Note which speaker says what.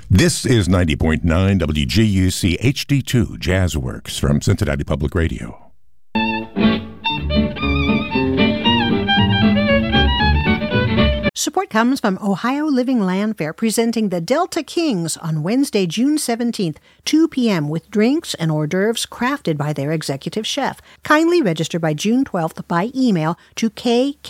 Speaker 1: This is 90.9 WGUC HD2 Jazzworks from Cincinnati Public Radio.
Speaker 2: Support comes from Ohio Living Land Fair, presenting the Delta Kings on Wednesday, June 17th, 2 p.m. with drinks and hors d'oeuvres crafted by their executive chef. Kindly register by June 12th by email to kkfest@ksbc.org.